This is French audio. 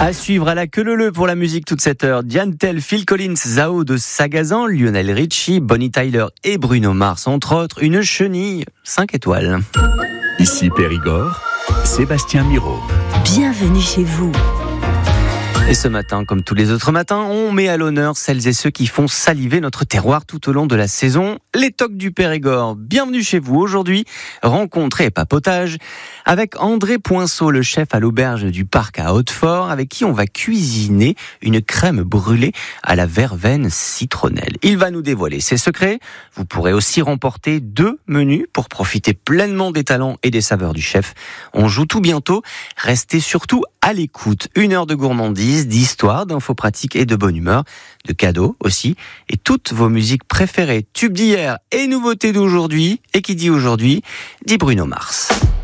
À suivre à la queue leu pour la musique toute cette heure. Diane Tell, Phil Collins, Zao de Sagazan, Lionel Richie, Bonnie Tyler et Bruno Mars, entre autres. Une chenille 5 étoiles. Ici Périgord, Sébastien Miro. Bienvenue chez vous. Et ce matin, comme tous les autres matins, on met à l'honneur celles et ceux qui font saliver notre terroir tout au long de la saison. Les tocs du Périgord, bienvenue chez vous. Aujourd'hui, rencontre et papotage avec André Poinceau, le chef à l'auberge du parc à Hautefort, avec qui on va cuisiner une crème brûlée à la verveine citronnelle. Il va nous dévoiler ses secrets. Vous pourrez aussi remporter 2 menus pour profiter pleinement des talents et des saveurs du chef. On joue tout bientôt. Restez surtout à l'écoute. 1 heure de gourmandise, d'histoire, d'infos pratiques et de bonne humeur, de cadeaux aussi, et toutes vos musiques préférées, tubes d'hier et nouveautés d'aujourd'hui. Et qui dit aujourd'hui, dit Bruno Mars.